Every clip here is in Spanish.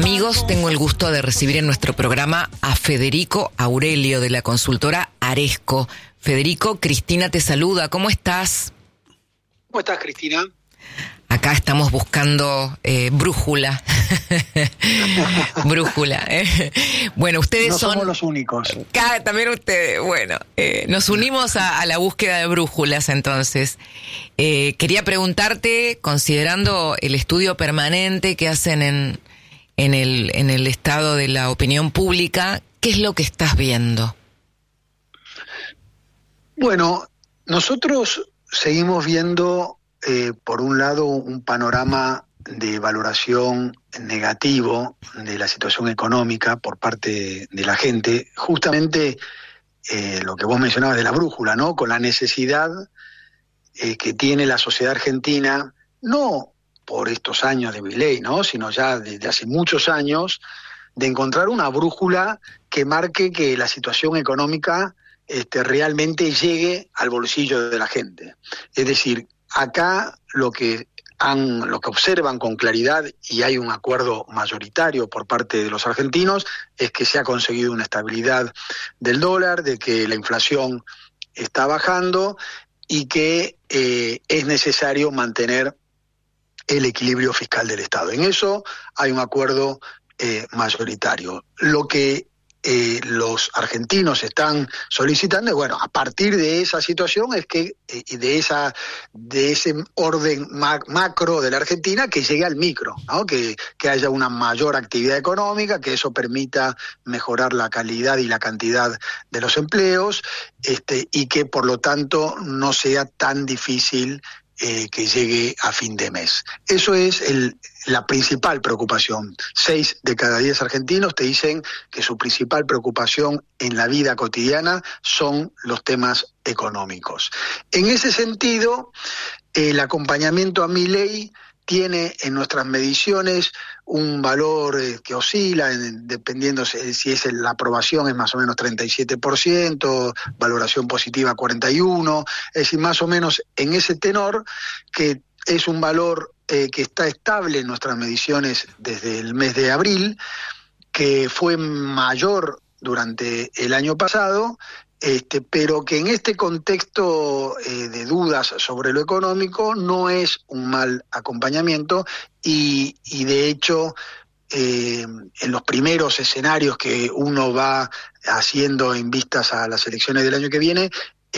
Amigos, tengo el gusto de recibir en nuestro programa a Federico Aurelio de la consultora Aresco. Federico, Cristina te saluda, ¿cómo estás? ¿Cómo estás, Cristina? Acá estamos buscando brújula. Brújula. Bueno, ustedes no son... somos los únicos. También ustedes. Bueno, nos unimos a la búsqueda de brújulas, entonces. Quería preguntarte, considerando el estudio permanente que hacen en el estado de la opinión pública, ¿qué es lo que estás viendo? Bueno, nosotros seguimos viendo... por un lado, un panorama de valoración negativo de la situación económica por parte de la gente, justamente lo que vos mencionabas de la brújula, ¿no? Con la necesidad que tiene la sociedad argentina, no por estos años de Milei, ¿no? Sino ya desde hace muchos años, de encontrar una brújula que marque que la situación económica realmente llegue al bolsillo de la gente. Es decir, acá lo que observan con claridad, y hay un acuerdo mayoritario por parte de los argentinos, es que se ha conseguido una estabilidad del dólar, de que la inflación está bajando y que es necesario mantener el equilibrio fiscal del Estado. En eso hay un acuerdo mayoritario. Lo que los argentinos están solicitando, bueno, a partir de esa situación es que de ese orden macro de la Argentina que llegue al micro, ¿no? Que haya una mayor actividad económica, que eso permita mejorar la calidad y la cantidad de los empleos, y que por lo tanto no sea tan difícil que llegue a fin de mes. Eso es la principal preocupación. 6 de cada 10 argentinos te dicen que su principal preocupación en la vida cotidiana son los temas económicos. En ese sentido, el acompañamiento a Milei tiene en nuestras mediciones un valor que oscila, dependiendo si la aprobación es más o menos 37%, valoración positiva 41%, es decir, más o menos en ese tenor, que es un valor que está estable en nuestras mediciones desde el mes de abril, que fue mayor durante el año pasado, pero que en este contexto de dudas sobre lo económico no es un mal acompañamiento y de hecho en los primeros escenarios que uno va haciendo en vistas a las elecciones del año que viene,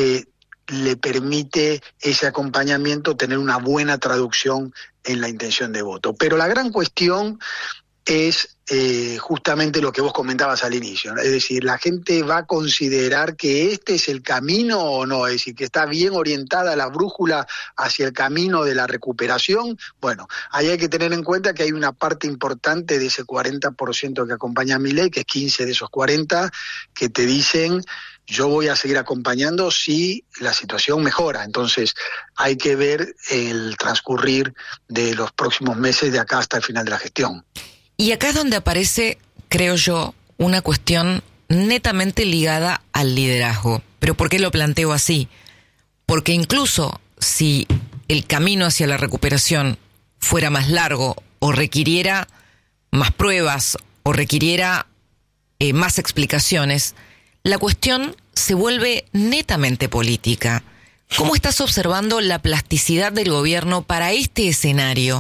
le permite ese acompañamiento tener una buena traducción en la intención de voto. Pero la gran cuestión es justamente lo que vos comentabas al inicio, ¿no? Es decir, la gente va a considerar que este es el camino o no, es decir, que está bien orientada la brújula hacia el camino de la recuperación. Bueno, ahí hay que tener en cuenta que hay una parte importante de ese 40% que acompaña a Milei, que es 15 de esos 40, que te dicen: yo voy a seguir acompañando si la situación mejora. Entonces hay que ver el transcurrir de los próximos meses de acá hasta el final de la gestión. Y acá es donde aparece, creo yo, una cuestión netamente ligada al liderazgo. ¿Pero por qué lo planteo así? Porque incluso si el camino hacia la recuperación fuera más largo o requiriera más pruebas o requiriera más explicaciones, la cuestión se vuelve netamente política. ¿Cómo estás observando la plasticidad del gobierno para este escenario?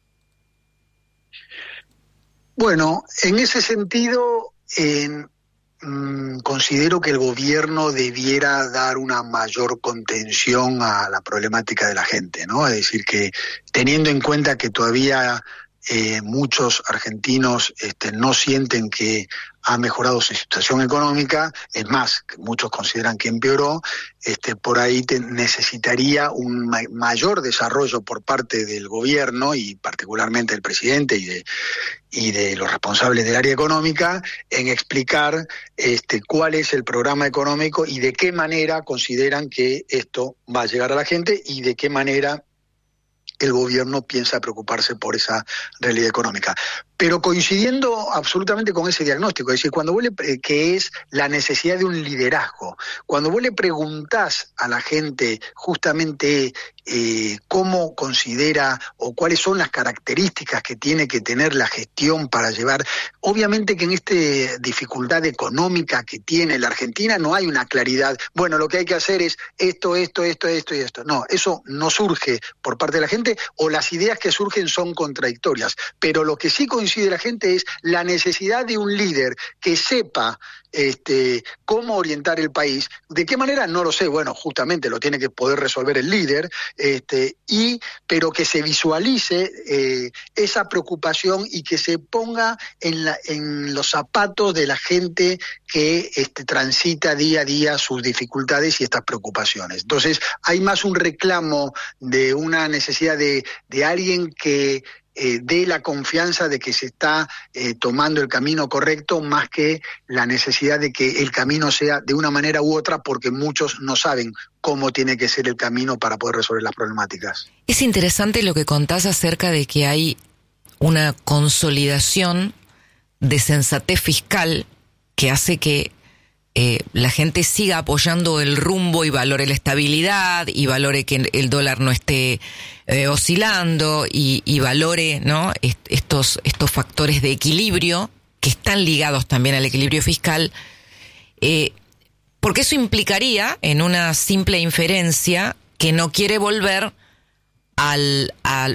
Bueno, en ese sentido, considero que el gobierno debiera dar una mayor contención a la problemática de la gente, ¿no? Es decir, que teniendo en cuenta que todavía muchos argentinos no sienten que ha mejorado su situación económica, es más, que muchos consideran que empeoró, por ahí necesitaría un mayor desarrollo por parte del gobierno y particularmente del presidente y de los responsables del área económica en explicar cuál es el programa económico y de qué manera consideran que esto va a llegar a la gente y de qué manera el gobierno piensa preocuparse por esa realidad económica. Pero coincidiendo absolutamente con ese diagnóstico, es decir, que es la necesidad de un liderazgo. Cuando vos le preguntás a la gente justamente cómo considera o cuáles son las características que tiene que tener la gestión para llevar, obviamente que en esta dificultad económica que tiene la Argentina no hay una claridad, bueno, lo que hay que hacer es esto y esto. No, eso no surge por parte de la gente, o las ideas que surgen son contradictorias, pero lo que sí coincide la gente es la necesidad de un líder que sepa cómo orientar el país. ¿De qué manera? No lo sé. Bueno, justamente lo tiene que poder resolver el líder, pero que se visualice esa preocupación y que se ponga en los zapatos de la gente que transita día a día sus dificultades y estas preocupaciones. Entonces, hay más un reclamo de una necesidad de alguien que dé la confianza de que se está tomando el camino correcto, más que la necesidad de que el camino sea de una manera u otra, porque muchos no saben cómo tiene que ser el camino para poder resolver las problemáticas. Es interesante lo que contás acerca de que hay una consolidación de sensatez fiscal que hace que la gente siga apoyando el rumbo y valore la estabilidad y valore que el dólar no esté oscilando y valore, ¿no?, estos factores de equilibrio que están ligados también al equilibrio fiscal, porque eso implicaría, en una simple inferencia, que no quiere volver al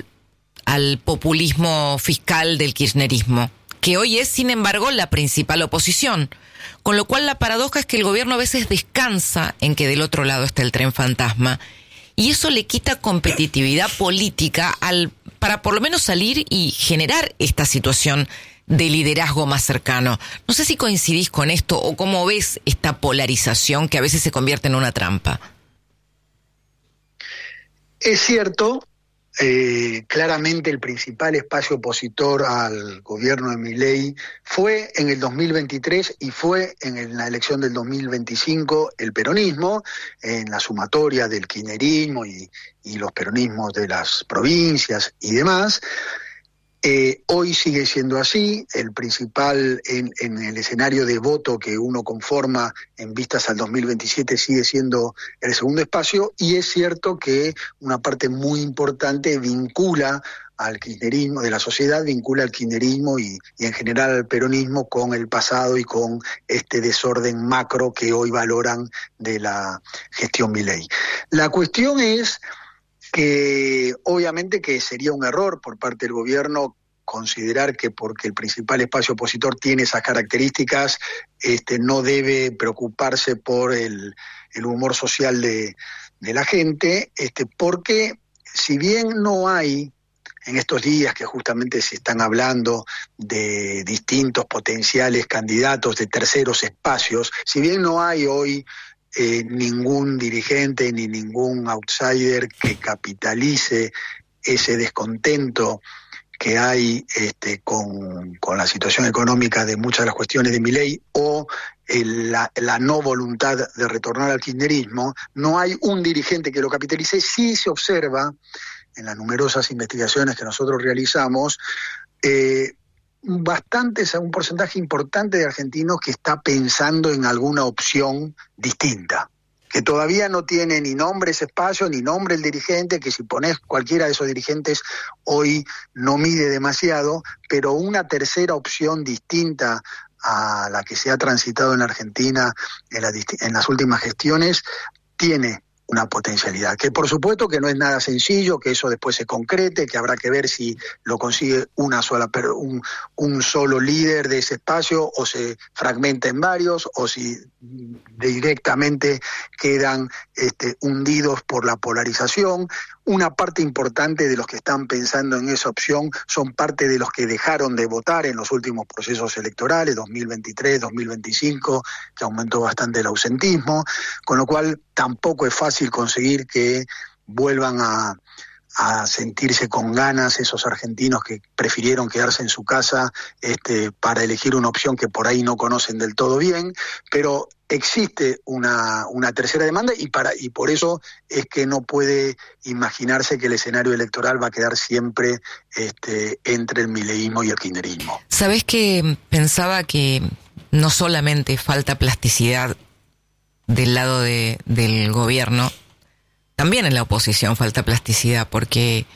populismo fiscal del kirchnerismo, que hoy es, sin embargo, la principal oposición. Con lo cual la paradoja es que el gobierno a veces descansa en que del otro lado está el tren fantasma, y eso le quita competitividad política para por lo menos salir y generar esta situación de liderazgo más cercano. No sé si coincidís con esto o cómo ves esta polarización que a veces se convierte en una trampa. Es cierto. Claramente el principal espacio opositor al gobierno de Milei fue en el 2023 y fue en la elección del 2025 el peronismo, en la sumatoria del kirchnerismo y los peronismos de las provincias y demás. Hoy sigue siendo así. El principal en el escenario de voto que uno conforma en vistas al 2027 sigue siendo el segundo espacio, y es cierto que una parte muy importante vincula al kirchnerismo, de la sociedad vincula al kirchnerismo y en general al peronismo con el pasado y con este desorden macro que hoy valoran de la gestión Milei. La cuestión es que obviamente que sería un error por parte del gobierno considerar que porque el principal espacio opositor tiene esas características, no debe preocuparse por el humor social de la gente, porque si bien no hay, en estos días que justamente se están hablando de distintos potenciales candidatos de terceros espacios, si bien no hay hoy ningún dirigente ni ningún outsider que capitalice ese descontento que hay con la situación económica de muchas de las cuestiones de Milei o la no voluntad de retornar al kirchnerismo, no hay un dirigente que lo capitalice. Sí se observa en las numerosas investigaciones que nosotros realizamos un porcentaje importante de argentinos que está pensando en alguna opción distinta, que todavía no tiene ni nombre ese espacio, ni nombre el dirigente, que si pones cualquiera de esos dirigentes hoy no mide demasiado, pero una tercera opción distinta a la que se ha transitado en la Argentina en las últimas gestiones tiene una potencialidad, que por supuesto que no es nada sencillo, que eso después se concrete, que habrá que ver si lo consigue un solo líder de ese espacio, o se fragmenta en varios, o si directamente quedan hundidos por la polarización. Una parte importante de los que están pensando en esa opción son parte de los que dejaron de votar en los últimos procesos electorales, 2023, 2025, que aumentó bastante el ausentismo, con lo cual tampoco es fácil conseguir que vuelvan a a sentirse con ganas esos argentinos que prefirieron quedarse en su casa para elegir una opción que por ahí no conocen del todo bien, pero existe una tercera demanda y por eso es que no puede imaginarse que el escenario electoral va a quedar siempre entre el mileísmo y el kirchnerismo. ¿Sabés que pensaba que no solamente falta plasticidad del lado del gobierno, también en la oposición falta plasticidad, porque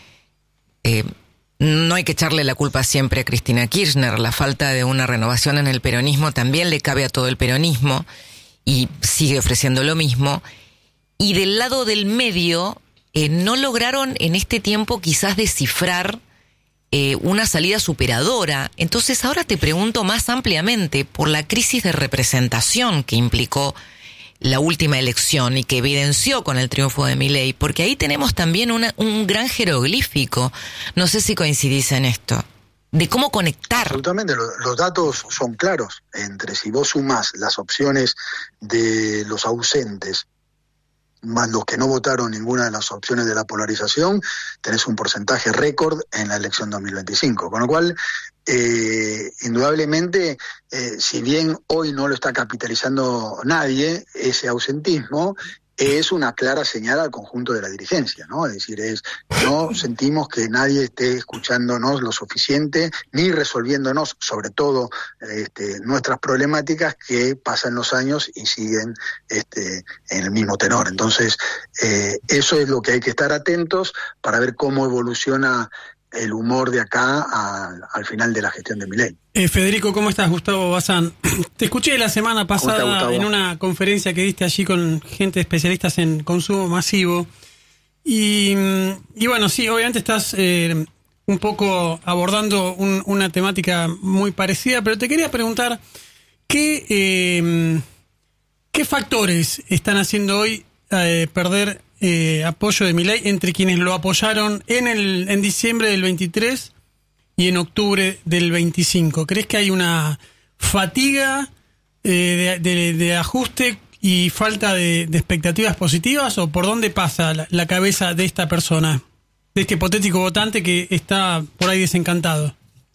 no hay que echarle la culpa siempre a Cristina Kirchner. La falta de una renovación en el peronismo también le cabe a todo el peronismo y sigue ofreciendo lo mismo. Y del lado del medio, no lograron en este tiempo quizás descifrar una salida superadora. Entonces ahora te pregunto más ampliamente por la crisis de representación que implicó la última elección y que evidenció con el triunfo de Milei, porque ahí tenemos también un gran jeroglífico. No sé si coincidís en esto, de cómo conectar. Absolutamente, los datos son claros. Entre si vos sumás las opciones de los ausentes más los que no votaron ninguna de las opciones de la polarización, tenés un porcentaje récord en la elección 2025. Con lo cual, indudablemente, si bien hoy no lo está capitalizando nadie, ese ausentismo es una clara señal al conjunto de la dirigencia, ¿no? Es decir, no sentimos que nadie esté escuchándonos lo suficiente, ni resolviéndonos, sobre todo, nuestras problemáticas que pasan los años y siguen en el mismo tenor. Entonces, eso es lo que hay que estar atentos para ver cómo evoluciona el humor de acá al final de la gestión de Milei. Federico, ¿cómo estás? Gustavo Bazán. Te escuché la semana pasada en una conferencia que diste allí con gente especialistas en consumo masivo y bueno, sí, obviamente estás un poco abordando una temática muy parecida, pero te quería preguntar ¿qué factores están haciendo hoy perder apoyo de Milei entre quienes lo apoyaron en diciembre del 23 y en octubre del 25? ¿Crees que hay una fatiga de ajuste y falta de expectativas positivas, o por dónde pasa la cabeza de esta persona, de este hipotético votante que está por ahí desencantado?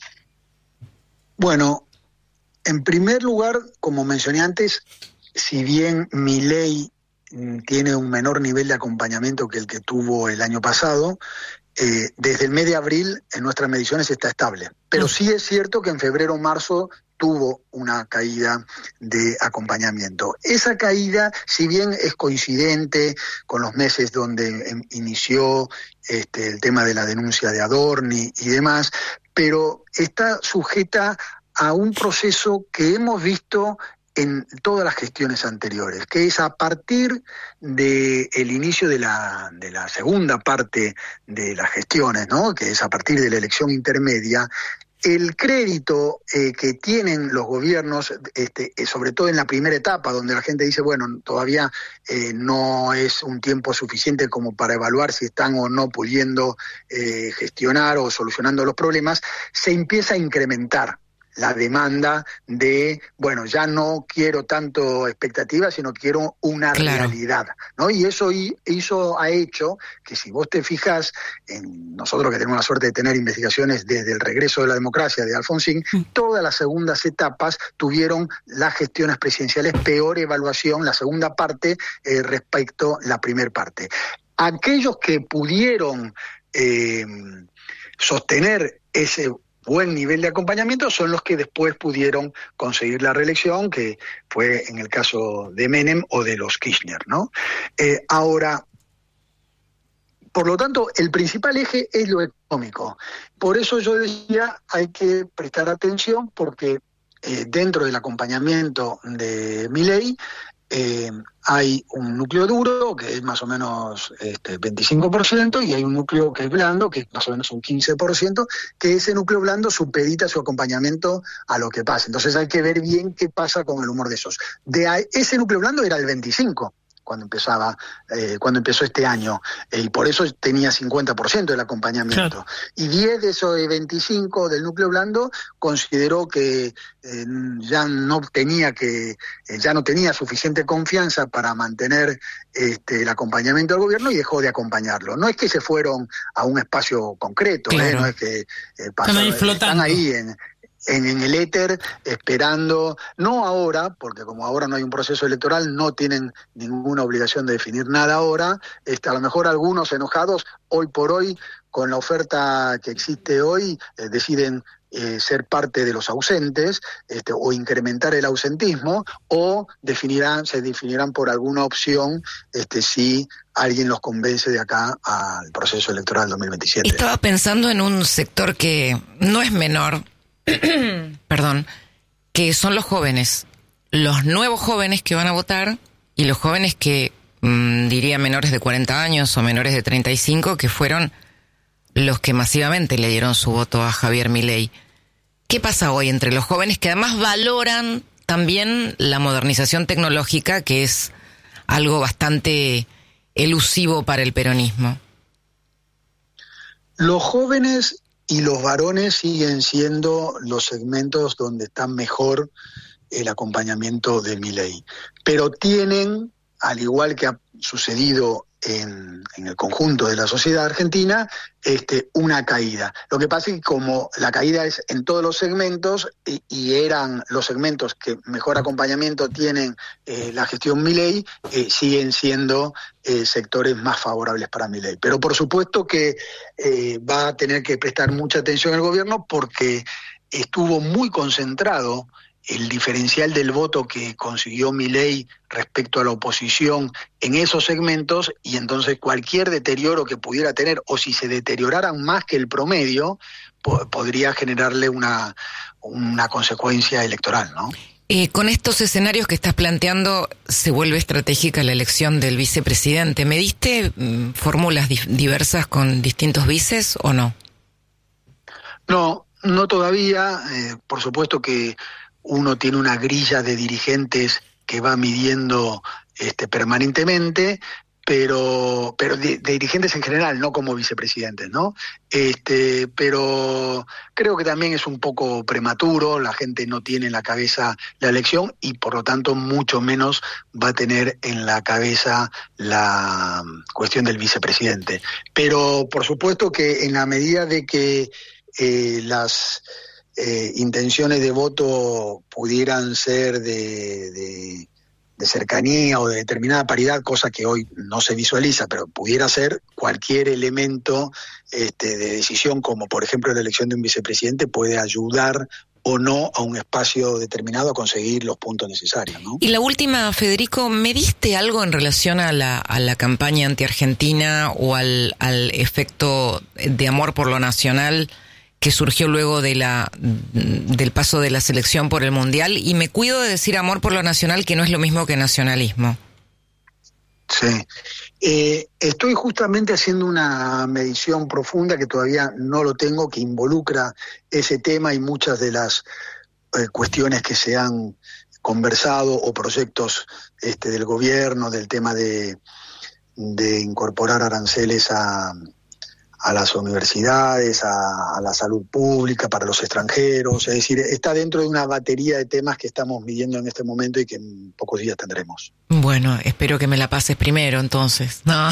Bueno, en primer lugar, como mencioné antes, si bien Milei tiene un menor nivel de acompañamiento que el que tuvo el año pasado, desde el mes de abril en nuestras mediciones está estable. Pero sí es cierto que en febrero o marzo tuvo una caída de acompañamiento. Esa caída, si bien es coincidente con los meses donde inició el tema de la denuncia de Adorni y demás, pero está sujeta a un proceso que hemos visto en todas las gestiones anteriores, que es a partir del inicio de la segunda parte de las gestiones, ¿no? Que es a partir de la elección intermedia, el crédito que tienen los gobiernos, sobre todo en la primera etapa, donde la gente dice, bueno, todavía no es un tiempo suficiente como para evaluar si están o no pudiendo gestionar o solucionando los problemas, se empieza a incrementar la demanda de, bueno, ya no quiero tanto expectativas, sino quiero una realidad, ¿no? Y eso ha hecho que, si vos te fijas, en nosotros que tenemos la suerte de tener investigaciones desde el regreso de la democracia de Alfonsín, todas las segundas etapas tuvieron las gestiones presidenciales peor evaluación, la segunda parte respecto a la primera parte. Aquellos que pudieron sostener ese buen nivel de acompañamiento son los que después pudieron conseguir la reelección, que fue en el caso de Menem o de los Kirchner, ¿no? Ahora, por lo tanto, el principal eje es lo económico. Por eso yo decía, hay que prestar atención, porque dentro del acompañamiento de Milei hay un núcleo duro, que es más o menos 25%, y hay un núcleo que es blando, que es más o menos un 15%, que ese núcleo blando supedita su acompañamiento a lo que pasa. Entonces hay que ver bien qué pasa con el humor de esos. Ese núcleo blando era el 25%. cuando empezó este año, y por eso tenía 50% del acompañamiento. Claro. Y 10 de esos 25 del núcleo blando consideró que ya no tenía suficiente confianza para mantener el acompañamiento del gobierno y dejó de acompañarlo. No es que se fueron a un espacio concreto, claro. No es que están ahí en el éter esperando, no ahora, porque como ahora no hay un proceso electoral, no tienen ninguna obligación de definir nada ahora, a lo mejor algunos enojados, hoy por hoy, con la oferta que existe hoy, deciden ser parte de los ausentes, o incrementar el ausentismo, o se definirán por alguna opción si alguien los convence de acá al proceso electoral 2027. Estaba pensando en un sector que no es menor, perdón, que son los jóvenes, los nuevos jóvenes que van a votar y los jóvenes que, diría menores de 40 años o menores de 35, que fueron los que masivamente le dieron su voto a Javier Milei. ¿Qué pasa hoy entre los jóvenes que además valoran también la modernización tecnológica, que es algo bastante elusivo para el peronismo? Los jóvenes y los varones siguen siendo los segmentos donde está mejor el acompañamiento de Milei, pero tienen, al igual que ha sucedido en el conjunto de la sociedad argentina, una caída. Lo que pasa es que como la caída es en todos los segmentos, y eran los segmentos que mejor acompañamiento tienen la gestión Milei, siguen siendo sectores más favorables para Milei. Pero por supuesto que va a tener que prestar mucha atención el gobierno, porque estuvo muy concentrado el diferencial del voto que consiguió Milei respecto a la oposición en esos segmentos, y entonces cualquier deterioro que pudiera tener, o si se deterioraran más que el promedio, podría generarle una consecuencia electoral, ¿no? Con estos escenarios que estás planteando, ¿se vuelve estratégica la elección del vicepresidente? ¿Me diste fórmulas diversas con distintos vices o no? No todavía. Por supuesto que uno tiene una grilla de dirigentes que va midiendo permanentemente, pero de dirigentes en general, no como vicepresidentes, ¿no? Pero creo que también es un poco prematuro, la gente no tiene en la cabeza la elección y por lo tanto mucho menos va a tener en la cabeza la cuestión del vicepresidente. Pero por supuesto que en la medida de que las intenciones de voto pudieran ser de cercanía o de determinada paridad, cosa que hoy no se visualiza, pero pudiera ser, cualquier elemento de decisión, como por ejemplo la elección de un vicepresidente, puede ayudar o no a un espacio determinado a conseguir los puntos necesarios, ¿no? Y la última, Federico, ¿me diste algo en relación a la campaña anti-argentina o al efecto de amor por lo nacional que surgió luego del paso de la selección por el Mundial? Y me cuido de decir amor por lo nacional, que no es lo mismo que nacionalismo. Sí. Estoy justamente haciendo una medición profunda que todavía no lo tengo, que involucra ese tema y muchas de las cuestiones que se han conversado o proyectos del gobierno, del tema de incorporar aranceles a las universidades, a la salud pública, para los extranjeros. Es decir, está dentro de una batería de temas que estamos midiendo en este momento y que en pocos días tendremos. Bueno, espero que me la pases primero, entonces. No,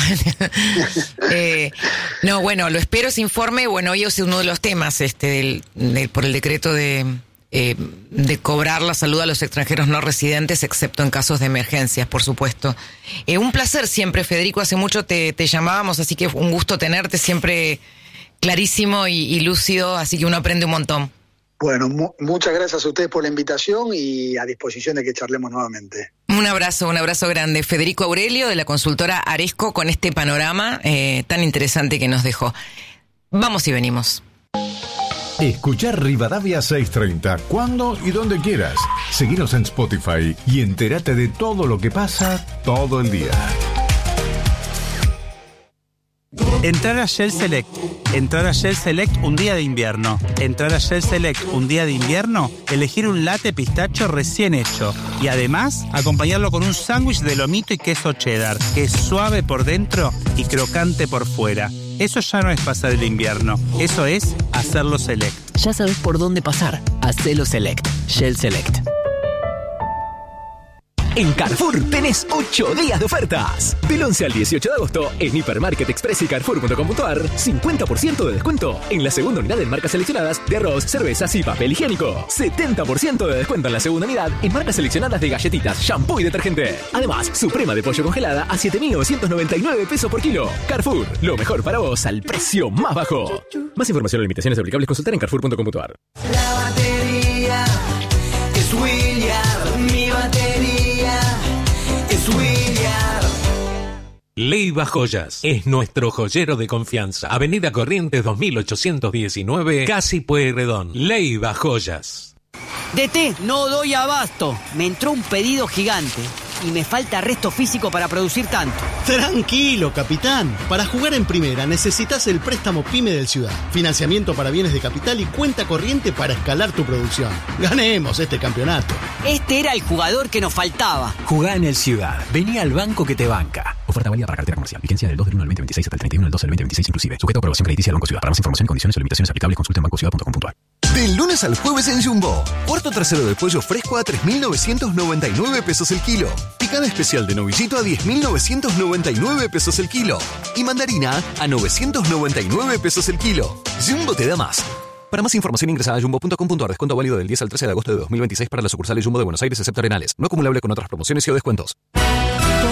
no, bueno, lo espero ese informe. Bueno, hoy es uno de los temas por el decreto de cobrar la salud a los extranjeros no residentes, excepto en casos de emergencias, por supuesto. Un placer siempre, Federico, hace mucho te llamábamos, así que un gusto tenerte, siempre clarísimo y lúcido, así que uno aprende un montón. Bueno, muchas gracias a ustedes por la invitación y a disposición de que charlemos nuevamente. Un abrazo grande. Federico Aurelio, de la consultora Aresco, con este panorama tan interesante que nos dejó. Vamos y venimos. Escuchar Rivadavia 630 cuando y donde quieras. Seguinos en Spotify y entérate de todo lo que pasa todo el día. Entrar a Shell Select. Entrar a Shell Select un día de invierno. Entrar a Shell Select un día de invierno, elegir un latte pistacho recién hecho. Y además, acompañarlo con un sándwich de lomito y queso cheddar, que es suave por dentro y crocante por fuera. Eso ya no es pasar el invierno, eso es hacerlo Select. Ya sabes por dónde pasar. Hacelo Select. Shell Select. En Carrefour tenés 8 días de ofertas. Del 11 al 18 de agosto, en Hipermarket Express y Carrefour.com.ar, 50% de descuento en la segunda unidad en marcas seleccionadas de arroz, cervezas y papel higiénico. 70% de descuento en la segunda unidad en marcas seleccionadas de galletitas, shampoo y detergente. Además, suprema de pollo congelada a 7.999 pesos por kilo. Carrefour, lo mejor para vos al precio más bajo. Más información o limitaciones aplicables consultar en Carrefour.com.ar. La batería es William, mi batería es William. Leiva Joyas es nuestro joyero de confianza. Avenida Corrientes 2819, Casi Pueyrredón. Leiva Joyas. DT, no doy abasto. Me entró un pedido gigante y me falta resto físico para producir tanto. Tranquilo, capitán. Para jugar en primera necesitas el préstamo PYME del Ciudad. Financiamiento para bienes de capital y cuenta corriente para escalar tu producción. Ganemos este campeonato. Este era el jugador que nos faltaba. Jugá en el Ciudad. Vení al banco que te banca. Oferta válida para cartera comercial. Vigencia del 2 del 1 del 2026 hasta el 31 del 12 del 2026 inclusive. Sujeto a aprobación crediticia del Banco Ciudad. Para más información, condiciones o limitaciones aplicables, consulta en bancociudad.com.ar. Del lunes al jueves en Jumbo. Cuarto trasero de pollo fresco a 3.999 pesos el kilo. Picada especial de novillito a 10.999 pesos el kilo. Y mandarina a 999 pesos el kilo. Jumbo te da más. Para más información ingresa a jumbo.com.ar. Descuento válido del 10 al 13 de agosto de 2026 para las sucursales Jumbo de Buenos Aires excepto Arenales. No acumulable con otras promociones y o descuentos.